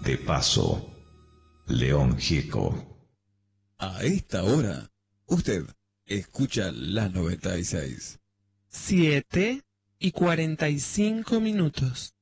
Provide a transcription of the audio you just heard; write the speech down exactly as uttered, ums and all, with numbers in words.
de paso. León Gieco. A esta hora, usted escucha la noventa y seis. Siete y cuarenta y cinco minutos.